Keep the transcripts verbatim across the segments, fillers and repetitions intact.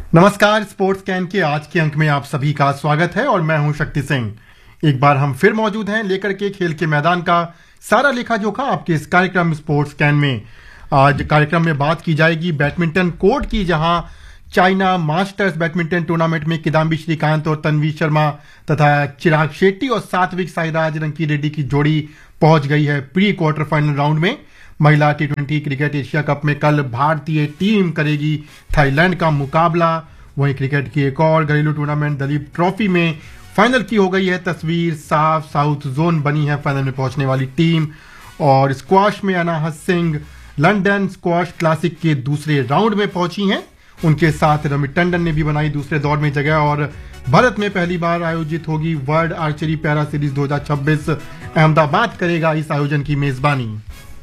नमस्कार, sports can के आज के अंक में आप सभी का स्वागत है और मैं हूं शक्ति सिंह। एक बार हम फिर मौजूद हैं लेकर के खेल के मैदान का सारा लेखा जोखा आपके इस कार्यक्रम स्पोर्ट्स कैन में। आज कार्यक्रम में बात की जाएगी बैडमिंटन कोर्ट की, जहां चाइना मास्टर्स बैडमिंटन टूर्नामेंट में किदाम्बी श्रीकांत और तन्वी शर्मा तथा चिराग शेट्टी और सात्विक साईराज रंकी रेड्डी की जोड़ी पहुंच गई है प्री क्वार्टर फाइनल राउंड में। महिला T twenty cricket Asia cup में कल भारतीय टीम करेगी थाईलैंड का मुकाबला। वहीं क्रिकेट की एक और घरेलू टूर्नामेंट दलीप ट्रॉफी में फाइनल की हो गई है तस्वीर साफ, साउथ जोन बनी है फाइनल में पहुंचने वाली टीम। और स्क्वाश में अनाहत सिंह लंदन स्क्वाश क्लासिक के दूसरे राउंड में पहुंची हैं। उनके साथ रवि टंडन ने भी बनाई दूसरे दौर में जगह। और भारत में पहली बार आयोजित होगी वर्ल्ड आर्चरी पैरा सीरीज दो हज़ार छब्बीस, अहमदाबाद करेगा इस आयोजन की मेजबानी।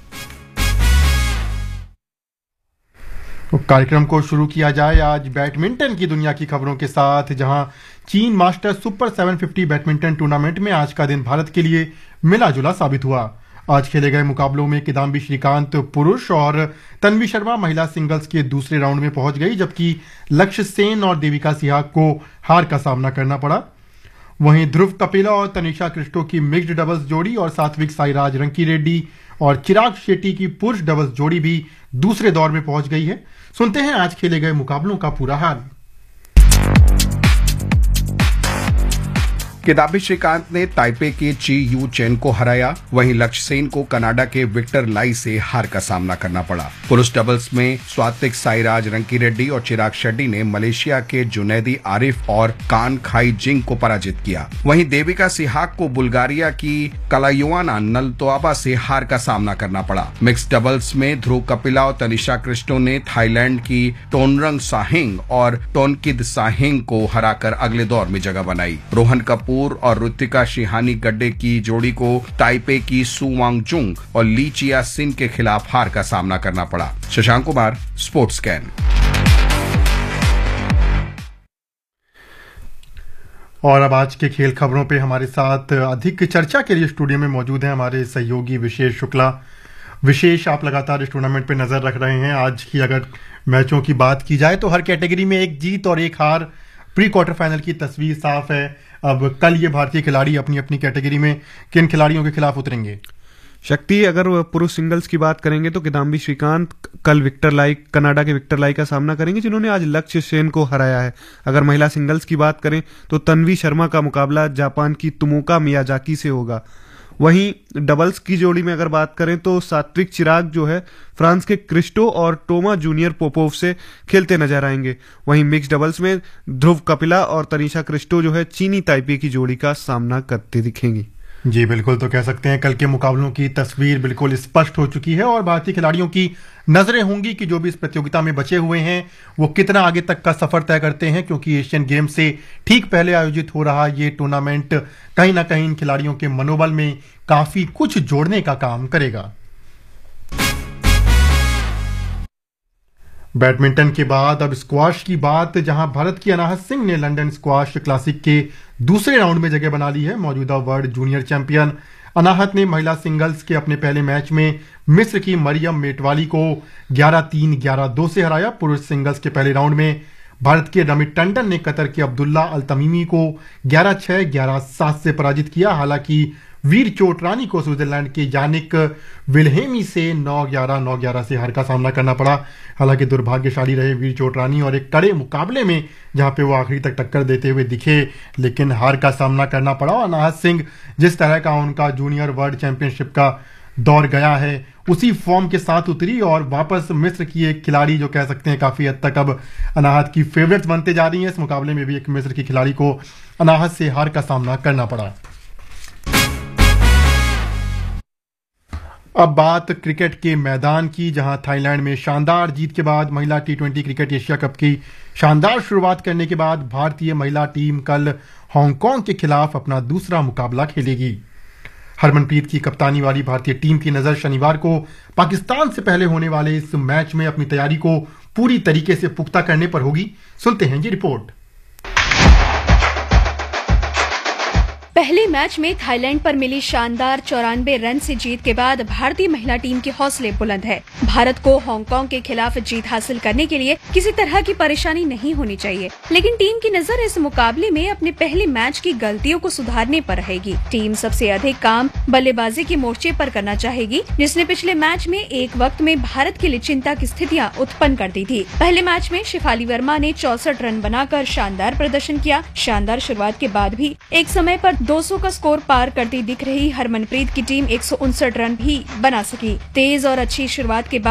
तो कार्यक्रम को शुरू किया जाए आज बैडमिंटन की दुनिया की खबरों के साथ, जहां चीन मास्टर्स सुपर सात सौ पचास बैडमिंटन टूर्नामेंट में आज का दिन भारत के लिए मिला जुला साबित हुआ। आज खेले गए मुकाबलों में किदाम्बी श्रीकांत पुरुष और तन्वी शर्मा महिला सिंगल्स के दूसरे राउंड में पहुंच गई, जबकि लक्ष्य सेन और देविका सिहाग को हार का सामना करना पड़ा। वहीं ध्रुव कपिला और तनिषा क्रिस्टो की मिक्स्ड डबल्स जोड़ी और सात्विक साईराज रंकी रेड्डी और चिराग शेट्टी की पुरुष डबल्स जोड़ी भी दूसरे दौर में पहुंच गई है। सुनते हैं आज खेले गए मुकाबलों का पूरा हाल। किदाम्बी श्रीकांत ने ताइपे के ची यू चेन को हराया, वहीं लक्ष्य सेन को कनाडा के विक्टर लाई से हार का सामना करना पड़ा। पुरुष डबल्स में सात्विक साईराज रंकी रेड्डी और चिराग शेट्टी ने मलेशिया के जुनैदी आरिफ और कान खाई जिंग को पराजित किया। वहीं देविका सिहाग को बुल्गारिया की कलायुआना नलतोआबा से हार का सामना करना पड़ा। मिक्स डबल्स में ध्रुव कपिला और तनिषा क्रिस्टो ने थाईलैंड की टोनरंग साहिंग और टोनकिद साहिंग को हराकर अगले दौर में जगह बनाई। रोहन कपूर और ऋतिका शिहानी गड्डे की जोड़ी को ताइपे की सु वांगजुंग और ली चिया सिन के खिलाफ हार का सामना करना पड़ा। Shashank Kumar, sports can. और अब आज के खेल खबरों पे हमारे साथ अधिक चर्चा के लिए स्टूडियो में मौजूद हैं हमारे सहयोगी विशेष शुक्ला। विशेष, आप लगातार इस टूर्नामेंट पे नजर रख रहे हैं। आज की अगर मैचों की बात की जाए तो हर कैटेगरी में एक जीत और एक हार, प्री क्वार्टर फाइनल की तस्वीर साफ है। अब कल ये भारतीय खिलाड़ी अपनी अपनी कैटेगरी में किन खिलाड़ियों के खिलाफ उतरेंगे? शक्ति, अगर पुरुष सिंगल्स की बात करेंगे तो किदाम्बी श्रीकांत कल विक्टर लाई कनाडा के विक्टर लाई का सामना करेंगे, जिन्होंने आज लक्ष्य सेन को हराया है। अगर महिला सिंगल्स की बात करें तो तन्वी शर्मा का मुकाबला जापान की तुमोका मियाजाकी से होगा। वहीं डबल्स की जोड़ी में अगर बात करें तो सात्विक चिराग जो है फ्रांस के क्रिस्टो और टोमा जूनियर पोपोव से खेलते नजर आएंगे। वहीं मिक्स डबल्स में ध्रुव कपिला और तनिषा क्रिस्टो जो है चीनी ताइपे की जोड़ी का सामना करते दिखेंगी। जी बिल्कुल, तो कह सकते हैं कल के मुकाबलों की तस्वीर बिल्कुल स्पष्ट हो चुकी है और भारतीय खिलाड़ियों की नजरें होंगी कि जो भी इस प्रतियोगिता में बचे हुए हैं वो कितना आगे तक का सफर तय करते हैं, क्योंकि एशियन गेम्स से ठीक पहले आयोजित हो रहा ये टूर्नामेंट कहीं ना कहीं इन खिलाड़ियों के मनोबल में काफी कुछ जोड़ने का काम करेगा। बैडमिंटन के बाद अब स्क्वाश की बात, जहां भारत की अनाहत सिंह ने लंदन स्क्वाश क्लासिक के दूसरे राउंड में जगह बना ली है। मौजूदा वर्ल्ड जूनियर चैंपियन अनाहत ने महिला सिंगल्स के अपने पहले मैच में मिस्र की मरियम मेटवाली को ग्यारह तीन ग्यारह दो से हराया। पुरुष सिंगल्स के पहले राउंड में भारत के रवि टंडन ने कतर के अब्दुल्ला अल तमीमी को ग्यारह छह ग्यारह सात से पराजित किया। हालांकि वीर चोटरानी को स्विट्जरलैंड के यानिक विल्हेमी से नौ ग्यारह नौ ग्यारह से हार का सामना करना पड़ा। हालांकि दुर्भाग्यशाली रहे वीर चोटरानी और एक कड़े मुकाबले में जहां पे वो आखिरी तक टक्कर देते हुए दिखे, लेकिन हार का सामना करना पड़ा। अनाहत सिंह जिस तरह का उनका जूनियर वर्ल्ड चैंपियनशिप का दौर गया है उसी फॉर्म के साथ उतरी और वापस मिस्र की एक खिलाड़ी जो कह सकते हैं काफी हद तक अब अनाहत की फेवरेट्स बनते जा रही है। इस मुकाबले में भी एक मिस्र की खिलाड़ी को अनाहत से हार का सामना करना पड़ा। अब बात क्रिकेट के मैदान की, जहां थाईलैंड में शानदार जीत के बाद महिला T twenty cricket Asia cup की शानदार शुरुआत करने के बाद भारतीय महिला टीम कल हांगकांग के खिलाफ अपना दूसरा मुकाबला खेलेगी। हरमनप्रीत की कप्तानी वाली भारतीय टीम की नजर शनिवार को पाकिस्तान से पहले होने वाले इस मैच में अपनी तैयारी को पूरी तरीके से पुख्ता करने पर होगी। सुनते हैं ये रिपोर्ट। पहले मैच में थाईलैंड पर मिली शानदार चौरानवे रन से जीत के बाद भारतीय महिला टीम के हौसले बुलंद है। भारत को हांगकांग के खिलाफ जीत हासिल करने के लिए किसी तरह की परेशानी नहीं होनी चाहिए, लेकिन टीम की नजर इस मुकाबले में अपने पहले मैच की गलतियों को सुधारने पर रहेगी। टीम सबसे अधिक काम बल्लेबाजी के मोर्चे पर करना चाहेगी, जिसने पिछले मैच में एक वक्त में भारत के लिए चिंता की स्थितियां उत्पन्न कर दी थी। पहले मैच में शेफाली वर्मा ने चौसठ रन बनाकर शानदार प्रदर्शन किया। शानदार शुरुआत के बाद भी एक समय पर दो सौ का स्कोर पार करती दिख रही हरमनप्रीत की टीम एक सौ उनसठ रन भी बना सकी। तेज और अच्छी शुरुआत के बाद